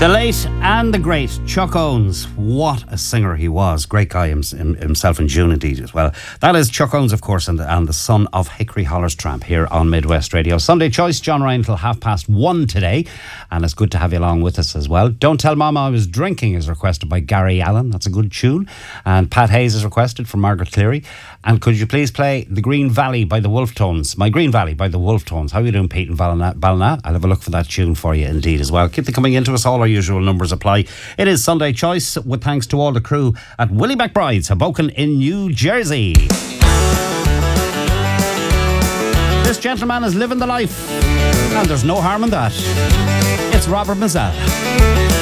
The late and the great Chuck Owens. What a singer he was. Great guy himself, and June indeed as well. That is Chuck Owens, of course, and the son of Hickory Holler's Tramp here on Midwest Radio. Sunday Choice, John Ryan till 1:30 today. And it's good to have you along with us as well. Don't Tell Mama I Was Drinking is requested by Gary Allen. That's a good tune. And Pat Hayes is requested from Margaret Cleary. And could you please play The Green Valley by the Wolf Tones? My Green Valley by the Wolf Tones. How are you doing, Pete and Ballina? I'll have a look for that tune for you indeed as well. Keep them coming into us. All our usual numbers apply. It is Sunday Choice with thanks to all the crew at Willie McBride's, Hoboken in New Jersey. This gentleman is living the life, and there's no harm in that. It's Robert Mazzell.